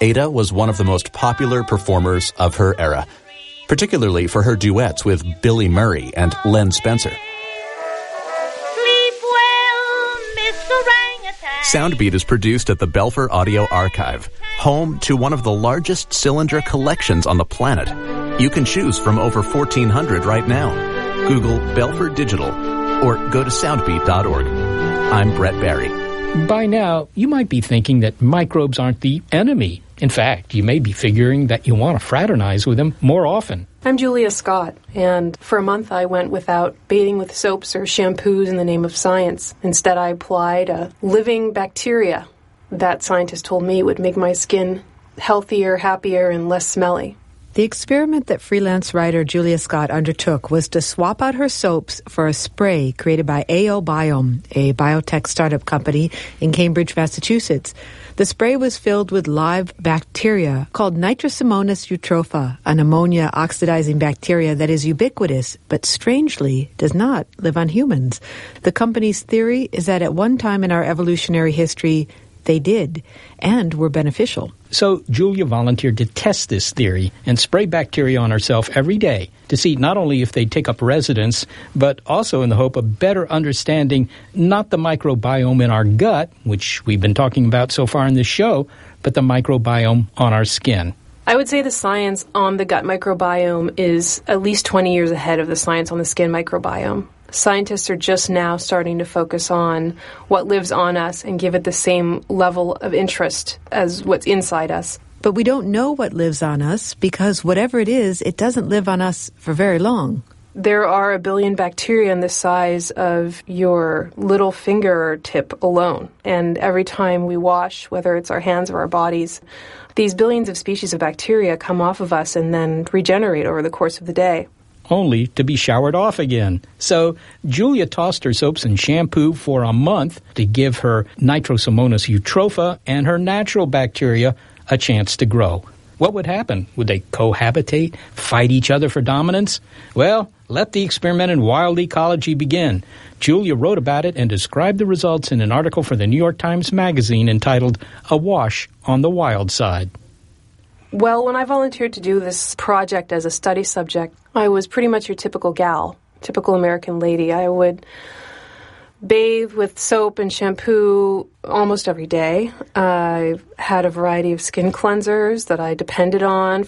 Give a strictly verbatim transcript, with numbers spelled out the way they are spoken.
Ada was one of the most popular performers of her era, particularly for her duets with Billy Murray and Len Spencer. Sleep well, Mister Orangutan. Soundbeat is produced at the Belfer Audio Archive, home to one of the largest cylinder collections on the planet. You can choose from over fourteen hundred right now. Google Belfer Digital or go to soundbeat dot org. I'm Brett Barry. By now, you might be thinking that microbes aren't the enemy. In fact, you may be figuring that you want to fraternize with them more often. I'm Julia Scott, and for a month I went without bathing with soaps or shampoos in the name of science. Instead, I applied a living bacteria that scientists told me would make my skin healthier, happier, and less smelly. The experiment that freelance writer Julia Scott undertook was to swap out her soaps for a spray created by AOBiome, a biotech startup company in Cambridge, Massachusetts. The spray was filled with live bacteria called Nitrosomonas eutropha, an ammonia-oxidizing bacteria that is ubiquitous, but strangely does not live on humans. The company's theory is that at one time in our evolutionary history, they did, and were beneficial. So Julia volunteered to test this theory and spray bacteria on herself every day to see not only if they'd take up residence, but also in the hope of better understanding not the microbiome in our gut, which we've been talking about so far in this show, but the microbiome on our skin. I would say the science on the gut microbiome is at least twenty years ahead of the science on the skin microbiome. Scientists are just now starting to focus on what lives on us and give it the same level of interest as what's inside us. But we don't know what lives on us because whatever it is, it doesn't live on us for very long. There are a billion bacteria in the size of your little fingertip alone. And every time we wash, whether it's our hands or our bodies, these billions of species of bacteria come off of us and then regenerate over the course of the day. Only to be showered off again. So Julia tossed her soaps and shampoo for a month to give her Nitrosomonas eutropha and her natural bacteria a chance to grow. What would happen? Would they cohabitate, fight each other for dominance? Well, let the experiment in wild ecology begin. Julia wrote about it and described the results in an article for the New York Times Magazine entitled A Wash on the Wild Side. Well, when I volunteered to do this project as a study subject, I was pretty much your typical gal, typical American lady. I would bathe with soap and shampoo almost every day. I had a variety of skin cleansers that I depended on